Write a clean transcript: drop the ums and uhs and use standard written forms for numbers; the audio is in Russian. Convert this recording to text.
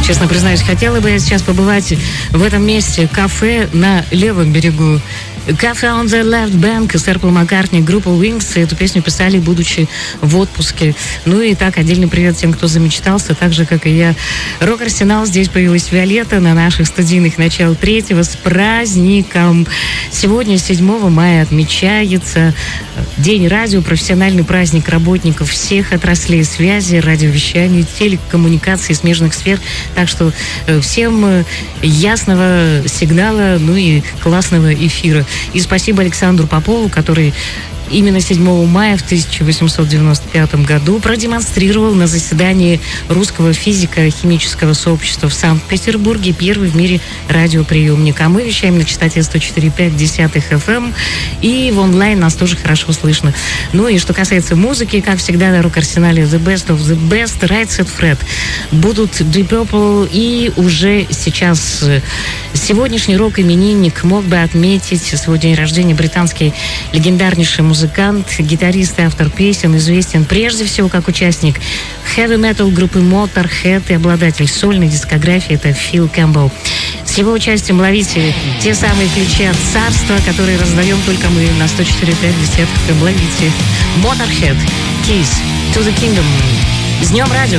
Честно признаюсь, хотела бы я сейчас побывать в этом месте, кафе на левом берегу. Cafe on the Left Bank, сэр Пол Маккартни, группа Wings. Эту песню писали, будучи в отпуске. Ну и так, отдельный привет тем, кто замечтался, так же, как и я. Рок-арсенал, здесь появилась Виолетта на наших студийных начал 3-го с праздником. Сегодня, 7 мая, отмечается День радио, профессиональный праздник работников всех отраслей связи, радиовещания, телекоммуникаций, смежных сфер. Так что всем ясного сигнала, ну и классного эфира. И спасибо Александру Попову, который именно 7 мая в 1895 году продемонстрировал на заседании Русского физико-химического сообщества в Санкт-Петербурге первый в мире радиоприемник. А мы вещаем на частоте 104,5 FM, и в онлайн нас тоже хорошо слышно. Ну и что касается музыки, как всегда на Рок-арсенале The Best of the Best, Right Said Fred. Будут Deep Purple, и уже сейчас сегодняшний рок-именинник мог бы отметить свой день рождения британский легендарнейший музыкант, гитарист и автор песен, известен прежде всего как участник хэви-метал группы Motorhead и обладатель сольной дискографии, это Фил Кэмпбелл. С его участием ловите те самые ключи от царства, которые раздаем только мы на 104,5 FM. Ловите Motorhead, Keys to the Kingdom. С днем радио!